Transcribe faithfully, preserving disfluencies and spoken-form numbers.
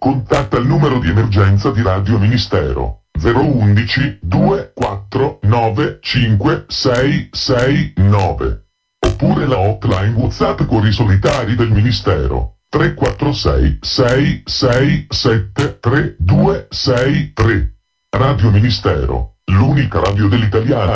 contatta il numero di emergenza di Radio Ministero zero undici due quattro nove cinque sei sei nove oppure la hotline WhatsApp con i solitari del Ministero tre quattro sei sei sei sette tre due sei tre. Radio Ministero, l'unica radio dell'italiana.